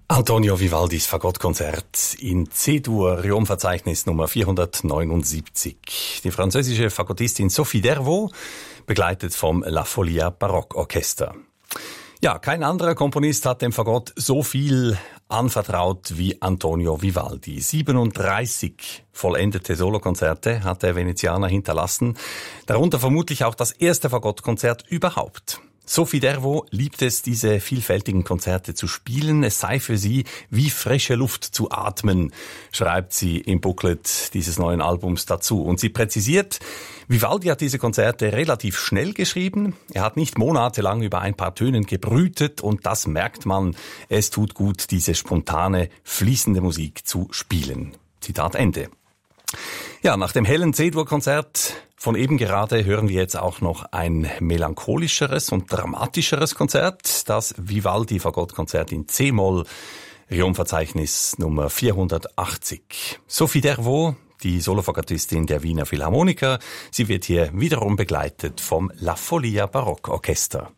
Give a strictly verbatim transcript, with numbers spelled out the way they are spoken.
Antonio Vivaldis Fagottkonzert in C-Dur, Riom-Verzeichnis Nummer vierhundertneunundsiebzig. Die französische Fagottistin Sophie Dervaux, begleitet vom La Folia Barockorchester. Ja, kein anderer Komponist hat dem Fagott so viel anvertraut wie Antonio Vivaldi. siebenunddreißig vollendete Solokonzerte hat der Venezianer hinterlassen, darunter vermutlich auch das erste Fagottkonzert überhaupt. Sophie Dervaux liebt es, diese vielfältigen Konzerte zu spielen. Es sei für sie wie frische Luft zu atmen, schreibt sie im Booklet dieses neuen Albums dazu. Und sie präzisiert, Vivaldi hat diese Konzerte relativ schnell geschrieben. Er hat nicht monatelang über ein paar Tönen gebrütet und das merkt man. Es tut gut, diese spontane, fließende Musik zu spielen. Zitat Ende. Ja, nach dem hellen C-Dur-Konzert von eben gerade hören wir jetzt auch noch ein melancholischeres und dramatischeres Konzert, das Vivaldi-Fagottkonzert in C-Moll, Riom-Verzeichnis Nummer vierhundertachtzig. Sophie Dervaux, die Solofagottistin der Wiener Philharmoniker, sie wird hier wiederum begleitet vom La Folia Barockorchester.